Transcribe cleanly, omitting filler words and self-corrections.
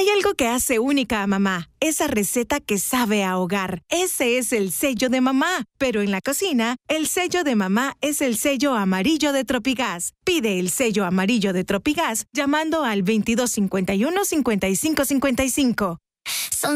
Hay algo que hace única a mamá, esa receta que sabe a hogar. Ese es el sello de mamá. Pero en la cocina, el sello de mamá es el sello amarillo de Tropigas. Pide el sello amarillo de Tropigas llamando al 2251-5555.